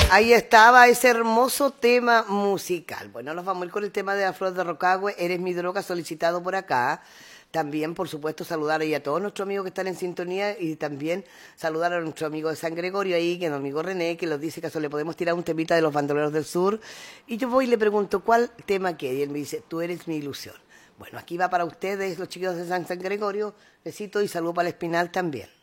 Ahí estaba ese hermoso tema musical. Bueno, nos vamos a ir con el tema de la Flor de Rocagüe, Eres mi droga, solicitado por acá. También, por supuesto, saludar ahí a todos nuestros amigos que están en sintonía y también saludar a nuestro amigo de San Gregorio ahí, que es nuestro amigo René, que nos dice que le podemos tirar un temita de los bandoleros del sur. Y yo voy y le pregunto, ¿cuál tema quiere? Y él me dice, tú eres mi ilusión. Bueno, aquí va para ustedes, los chicos de San Gregorio. Besito y saludo para el Espinal también.